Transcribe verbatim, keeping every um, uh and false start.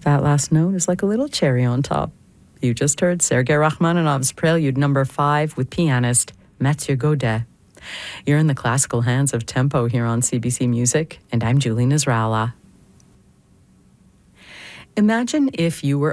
That last note is like a little cherry on top. You just heard Sergei Rachmaninoff's Prelude number five with pianist Mathieu Godet. You're in the classical hands of Tempo here on C B C Music, and I'm Julie Nasrallah. Imagine if you were